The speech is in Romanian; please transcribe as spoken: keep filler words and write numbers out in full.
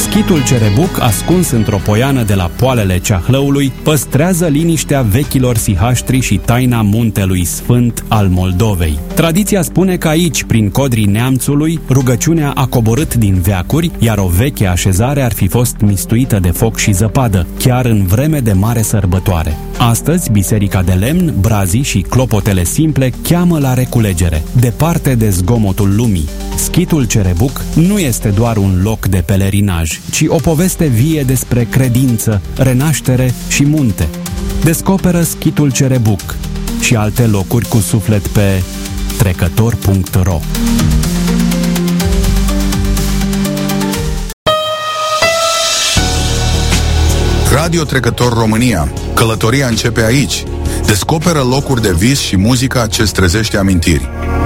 Schitul Cerebuc, ascuns într-o poiană de la poalele Ceahlăului, păstrează liniștea vechilor sihaștri și taina muntelui sfânt al Moldovei. Tradiția spune că aici, prin codrii neamțului, rugăciunea a coborât din veacuri, iar o veche așezare ar fi fost mistuită de foc și zăpadă, chiar în vreme de mare sărbătoare. Astăzi, biserica de lemn, brazii și clopotele simple cheamă la reculegere, departe de zgomotul lumii. Schitul Cerebuc nu este doar un loc de pelerinaj, ci o poveste vie despre credință, renaștere și munte. Descoperă Schitul Cerebuc și alte locuri cu suflet pe trecător punct ro. Radio Trecător România. Călătoria începe aici. Descoperă locuri de vis și muzica ce-ți trezește amintiri.